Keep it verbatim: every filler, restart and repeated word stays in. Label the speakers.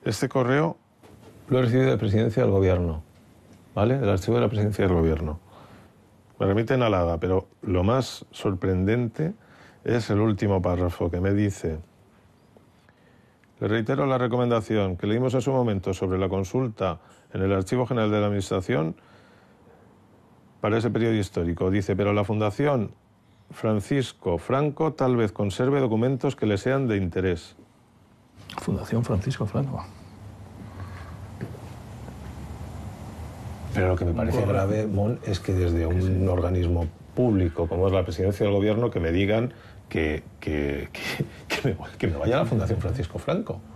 Speaker 1: Este correo lo he recibido de Presidencia del Gobierno, ¿vale? Del archivo de la Presidencia del Gobierno. Me remiten a la Haga, pero lo más sorprendente es el último párrafo que me dice: le reitero la recomendación que leímos en su momento sobre la consulta en el Archivo General de la Administración para ese periodo histórico. Dice, pero la Fundación Francisco Franco tal vez conserve documentos que le sean de interés.
Speaker 2: Fundación Francisco Franco.
Speaker 1: Pero lo que me parece grave, Mon, es que desde un sí. organismo público como es la Presidencia del Gobierno que me digan que, que, que, que, me, que me vaya a la Fundación Francisco Franco.